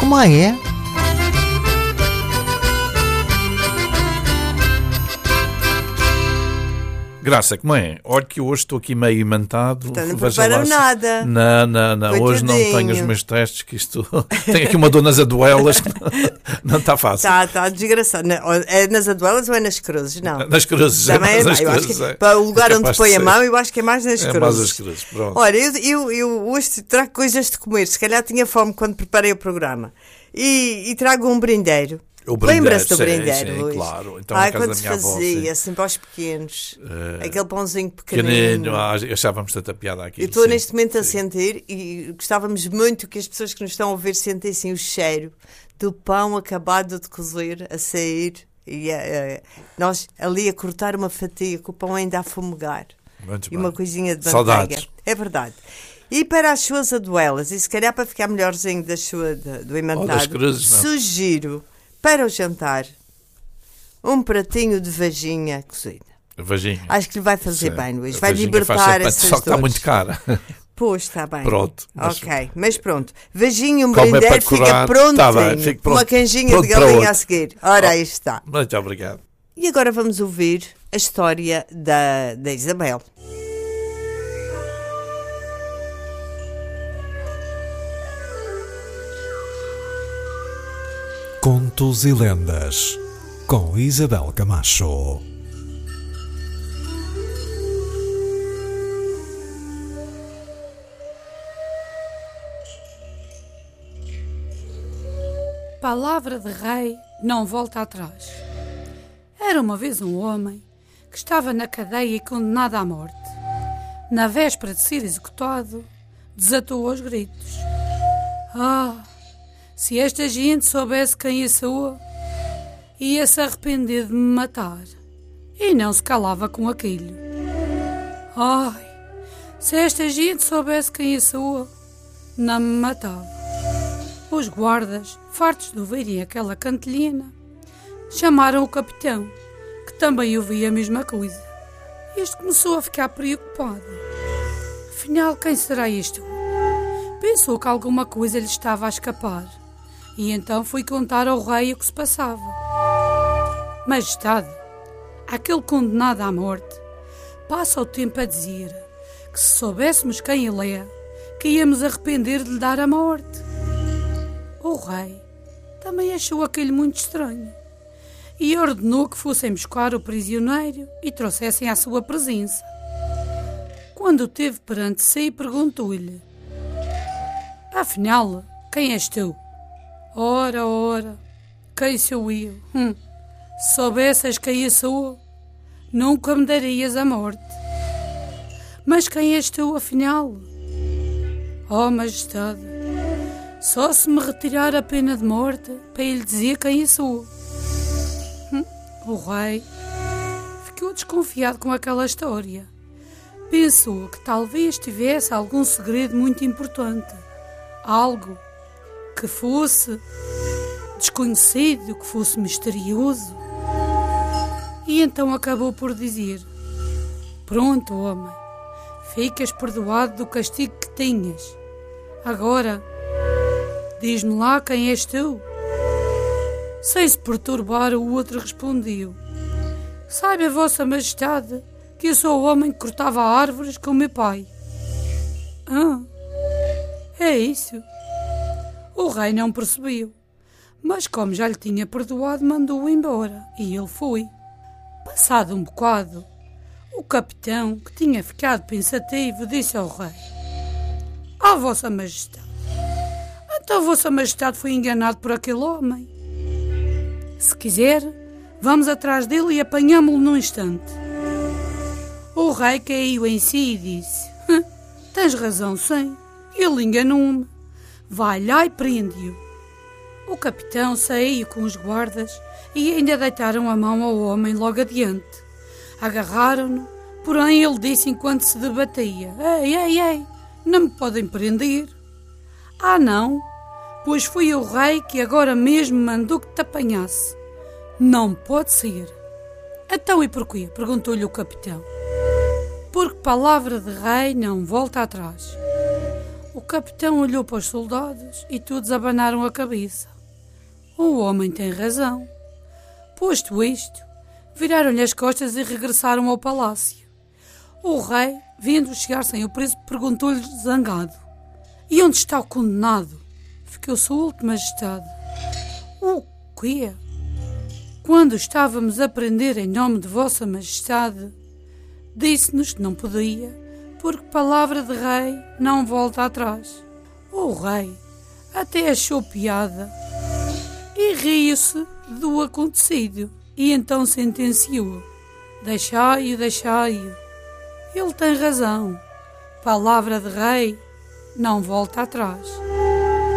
Como é? Graça, como é? Olha que hoje estou aqui meio imantado. Portanto, não preparam nada. Não. Hoje não tenho os meus testes, que isto... Tenho aqui uma dor nas aduelas, que não está fácil. Está desgraçado. É nas aduelas ou é nas cruzes? Não. Nas cruzes. Também nas eu cruzes, acho que, para o lugar onde põe a mão, eu acho que é mais nas cruzes. É mais as cruzes, pronto. Olha, eu hoje trago coisas de comer. Se calhar tinha fome quando preparei o programa. E trago um brindeiro. Lembra-se do brindeiro, Luís? Claro. Então, quando se fazia, assim para os pequenos, aquele pãozinho pequenino. Achávamos tanta piada aqui. Eu estou neste momento a sentir, e gostávamos muito que as pessoas que nos estão a ouvir sentissem o cheiro do pão acabado de cozer, a sair, e nós ali a cortar uma fatia, com o pão ainda a fumegar. Muito e bem. Uma coisinha de manteiga. Saudades. É verdade. E para as suas aduelas, e se calhar para ficar melhorzinho do imantado, cruzes, sugiro... Para o jantar, um pratinho de vagina cozida. Vagina. Acho que lhe vai fazer Sim. bem, Luís. A Vai vagina libertar essas só que está dores. muito cara. Pois, está bem. Pronto. Ok, mas pronto. Vagina, um Como é brindeiro, para fica curar, prontinho. tá bem, fico pronto. Uma canjinha Pronto de para galinha outro. a seguir. Ora, aí está. Muito obrigado. E agora vamos ouvir a história da Isabel. Contos e Lendas, com Isabel Camacho. Palavra de rei não volta atrás. Era uma vez um homem que estava na cadeia e condenado à morte. Na véspera de ser executado, desatou aos gritos. Se esta gente soubesse quem eu sou, ia-se arrepender de me matar. E não se calava com aquilo. Se esta gente soubesse quem eu sou, não me matava. Os guardas, fartos de ouvirem aquela cantilena, chamaram o capitão, que também ouvia a mesma coisa. Este começou a ficar preocupado. Afinal, quem será este? Pensou que alguma coisa lhe estava a escapar. E então foi contar ao rei o que se passava. Majestade, aquele condenado à morte passa o tempo a dizer que se soubéssemos quem ele é, que íamos arrepender de lhe dar a morte. O rei também achou aquilo muito estranho e ordenou que fossem buscar o prisioneiro e trouxessem à sua presença. Quando o teve perante si, perguntou-lhe: afinal, quem és tu? Ora, quem sou eu? Se soubesses quem eu sou, nunca me darias a morte. Mas quem és tu, afinal? Majestade, só se me retirar a pena de morte para ele dizer quem eu sou. O rei ficou desconfiado com aquela história. Pensou que talvez tivesse algum segredo muito importante. Algo que fosse desconhecido, que fosse misterioso. E então acabou por dizer: pronto, homem, ficas perdoado do castigo que tinhas. Agora, diz-me lá quem és tu. Sem se perturbar, o outro respondeu: saiba, vossa majestade, que eu sou o homem que cortava árvores com o meu pai. É isso? O rei não percebeu, mas como já lhe tinha perdoado, mandou-o embora e ele foi. Passado um bocado, o capitão, que tinha ficado pensativo, disse ao rei: vossa majestade, então vossa majestade foi enganado por aquele homem. Se quiser, vamos atrás dele e apanhámo-lo num instante. O rei caiu em si e disse: tens razão, sim, ele enganou-me. Vai lá e prende-o. O capitão saiu com os guardas e ainda deitaram a mão ao homem logo adiante. Agarraram-no, porém ele disse enquanto se debatia: Ei, não me podem prender. Não, pois foi o rei que agora mesmo mandou que te apanhasse. Não pode ser. Então e porquê? Perguntou-lhe o capitão. Porque palavra de rei não volta atrás. O capitão olhou para os soldados e todos abanaram a cabeça. O homem tem razão. Posto isto, viraram-lhe as costas e regressaram ao palácio. O rei, vendo-os chegar sem o príncipe, perguntou-lhe zangado: "E onde está o condenado?" "Ficou solto, majestade." "O quê?" "Quando estávamos a prender em nome de vossa majestade, disse-nos que não podia, porque palavra de rei não volta atrás." O rei até achou piada e riu-se do acontecido, e então sentenciou: Deixai-o. Ele tem razão. Palavra de rei não volta atrás."